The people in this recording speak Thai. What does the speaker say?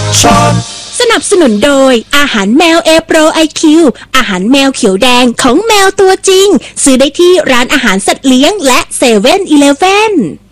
สนับสนุนโดยอาหารแมวเอโปรไอคิวอาหารแมวเขียวแดงของแมวตัวจริงซื้อได้ที่ร้านอาหารสัตว์เลี้ยงและ7-Eleven